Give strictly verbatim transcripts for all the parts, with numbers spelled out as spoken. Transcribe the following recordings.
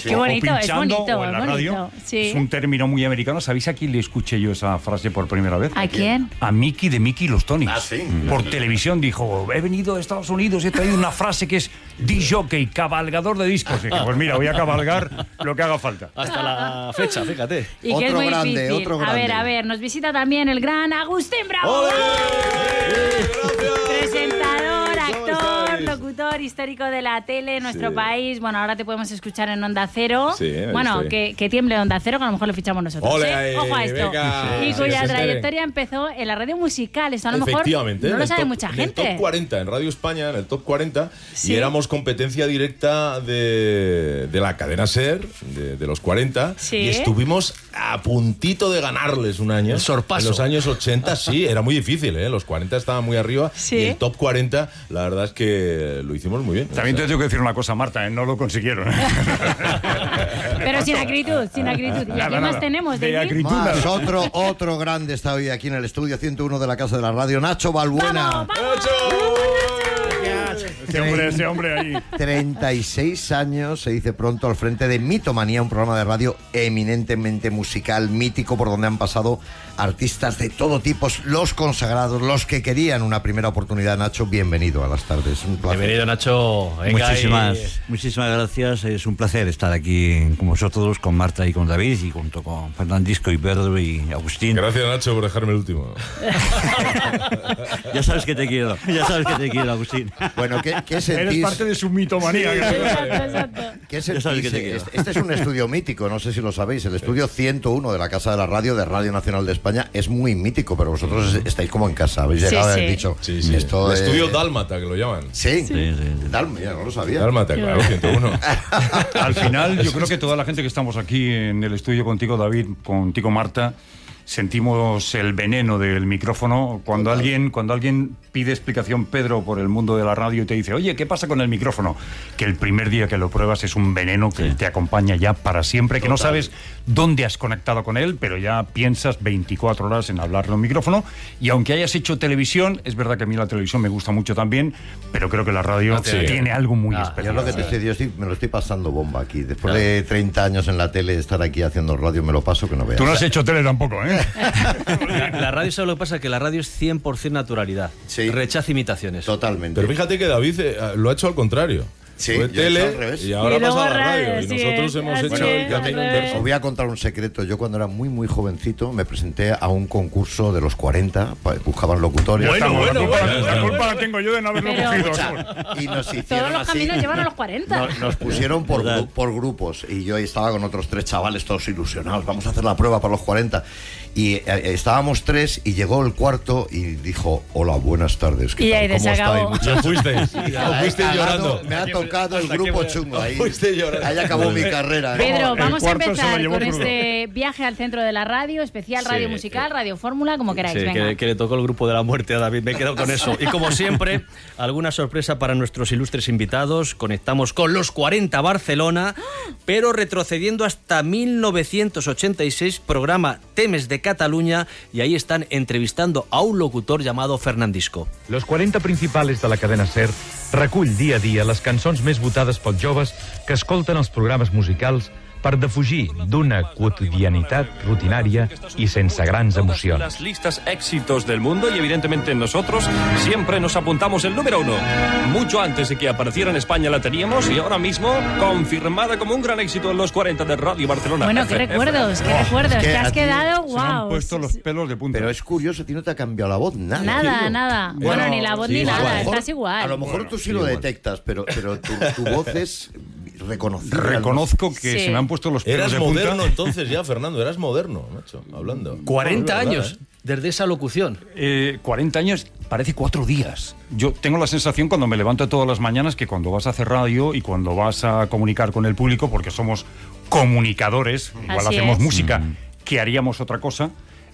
sí. Qué bonito, o es pinchando, bonito, o en la es radio. bonito, sí. Es un término muy americano. ¿Sabéis a quién le escuché yo esa frase por primera vez? ¿A quién? A Mickey de Mickey y los Tonys. Ah, sí. Por televisión dijo, he venido a Estados Unidos y he traído una frase que es disc-jockey, cabalgador de discos. Y dije, pues mira, voy a cabalgar lo que haga falta. Hasta la fecha, fíjate. Y que Otro es muy grande, difícil. otro A ver, grande. a ver, nos visita también el gran Agustín Bravo. Presentador, actor, locutor histórico de la tele en nuestro Sí. país. Bueno, ahora te podemos escuchar en Onda Cero. Sí, ahí bueno, estoy. que, que tiemble Onda Cero, que a lo mejor lo fichamos nosotros. Ole, ¿eh? ahí, Ojo a esto. venga. Y Sí, cuya que se trayectoria empezó en la radio musical. Esto a lo mejor Efectivamente, no en lo el sabe top- mucha En gente. el top cuarenta, en Radio España, en el top cuarenta, Sí. y éramos competencia directa de, de la cadena SER, de, de los cuarenta, Sí. y estuvimos a puntito de ganarles un año. El sorpaso. En los años ochenta, sí, era muy difícil, ¿eh? Los cuarenta estaban muy arriba, Sí. y el top cuarenta, la verdad es que lo hicimos muy bien. También O sea, te tengo que decir una cosa, Marta, ¿eh? No lo consiguieron. Pero sin acritud, sin acritud. ¿Y a Nada, quién más nada. tenemos, De David? acritud. Más otro, otro grande está hoy aquí en el estudio ciento uno de la Casa de la Radio, Nacho Balbuena. ¡Vamos, vamos! Ese hombre, ese hombre ahí. treinta y seis años, se dice pronto, al frente de Mitomanía, un programa de radio eminentemente musical, mítico, por donde han pasado artistas de todo tipo, los consagrados, los que querían una primera oportunidad. Nacho, bienvenido a las tardes. Un placer. Bienvenido, Nacho. Venga, Muchísimas, y- muchísimas gracias. Es un placer estar aquí con vosotros, con Marta y con David, y junto con Fernandisco y Pedro y Agustín. Gracias, Nacho, por dejarme el último. Ya sabes que te quiero, ya sabes que te quiero, Agustín. Bueno, ¿qué, qué Eres sentís? parte de su mitomanía. Exacto, exacto. ¿Qué Ya sabes que sentís? te quiero. Este, este es un estudio mítico, no sé si lo sabéis. El estudio ciento uno de la Casa de la Radio, de Radio Nacional de España, es muy mítico, pero vosotros es- estáis como en casa. Habéis Sí, llegado y sí. habéis dicho. Sí, sí. Esto el es- estudio Dálmata, que lo llaman. Sí, Sí, sí, sí. Dalma, ya no lo sabía. Dálmata, claro, ciento uno. Al final, yo creo que toda la gente que estamos aquí en el estudio contigo, David, contigo, Marta, sentimos el veneno del micrófono. Cuando alguien, cuando alguien pide explicación, Pedro, por el mundo de la radio y te dice, oye, ¿qué pasa con el micrófono? Que el primer día que lo pruebas es un veneno que te acompaña ya para siempre, que no sabes dónde has conectado con él, pero ya piensas veinticuatro horas en hablarle a un micrófono. Y aunque hayas hecho televisión, es verdad que a mí la televisión me gusta mucho también, pero creo que la radio Sí. tiene algo muy Ah, Yo especial. lo que te estoy, yo estoy- me lo estoy pasando bomba aquí. Después de treinta años en la tele, estar aquí haciendo radio, me lo paso que no veas. Tú no has hecho tele tampoco, ¿eh? La, la radio, ¿sabes lo que pasa? Que la radio es cien por ciento naturalidad. Sí. Rechaza imitaciones. Totalmente. Pero fíjate que David eh, lo ha hecho al contrario. Sí, Fue yo he hecho al tele revés. y ahora Y luego pasa a la radio, radio. Y sí, nosotros eh, hemos así hecho es, el al camino revés. inverso. Os voy a contar un secreto. Yo cuando era muy, muy jovencito me presenté a un concurso de los cuarenta, pa- buscaban locutores. Bueno, bueno, la, culpa, bueno. la culpa la tengo yo de no haberlo Pero- cogido. Y nos Todos hicieron los así. caminos llevan a los cuarenta. Nos, nos pusieron por, gru- por grupos y yo ahí estaba con otros tres chavales todos ilusionados. Vamos a hacer la prueba para los cuarenta. Y eh, estábamos tres y llegó el cuarto y dijo, hola, buenas tardes. ¿qué Y tal? ahí ¿Cómo se acabó. estáis? Ya fuisteis. La O he fuisteis cagado, llorando. Me ha tocado el Hasta grupo que- chungo ahí. Fuiste llorando. Ahí acabó mi carrera. ¿eh? Pedro, el vamos a cuarto se lo empezar llevó con crudo. este viaje al centro de la radio, especial Sí, radio musical, sí. radio fórmula, como queráis. Sí, venga. que, que le tocó el grupo de la muerte a David, me he quedado con eso. Y como siempre, alguna sorpresa para nuestros ilustres invitados. Conectamos con los cuarenta Barcelona, pero retrocediendo hasta mil novecientos ochenta y seis, programa Temes de Cataluña, y ahí están entrevistando a un locutor llamado Fernandisco. Los quaranta principals de la cadena SER recull dia a dia les cançons més votades pels joves que escolten els programes musicals per defugir d'una quotidianitat rutinària i sense grans emocions. Las listas éxitos del mundo y evidentemente nosotros siempre nos apuntamos el número uno. Mucho antes de que apareciera en España la teníamos y ahora mismo confirmada como un gran éxito en los cuarenta de Radio Barcelona. Bueno, qué recuerdos, qué recuerdos. es que Te has a ti quedado, Se me han wow. puesto los pelos de punta. Pero es curioso, a ti no te ha cambiado la voz nada. Nada, tío. nada. Bueno, Bueno, ni la voz Sí, ni a lo nada, mejor- estás igual. A lo mejor tú sí, sí, lo igual. detectas, pero, pero tu, tu voz es reconocible. Reconozco que Sí. se me han puesto los pelos Eras de moderno punta. entonces ya, Fernando, eras moderno, macho, hablando. cuarenta No, es verdad, años ¿eh? desde esa locución. Eh, cuarenta años, parece cuatro días. Yo tengo la sensación cuando me levanto todas las mañanas que cuando vas a hacer radio y cuando vas a comunicar con el público, porque somos comunicadores, igual Así hacemos es. música, que haríamos otra cosa,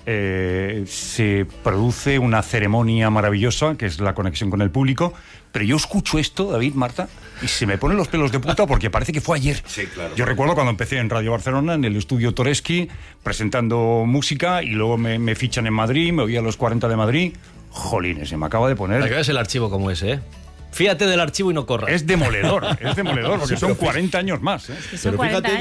eh, se produce una ceremonia maravillosa, que es la conexión con el público. Pero yo escucho esto, David, Marta, y se me ponen los pelos de punta porque parece que fue ayer. Sí, claro. Yo recuerdo cuando empecé en Radio Barcelona, en el estudio Toreski, presentando música, y luego me, me fichan en Madrid, me voy a los cuarenta de Madrid. Jolines, se me acaba de poner... Para que veas el archivo como ese, ¿eh? Fíjate del archivo y no corras. Es demoledor, es demoledor, porque son cuarenta años más. ¿eh? Que son Pero cuarenta fíjate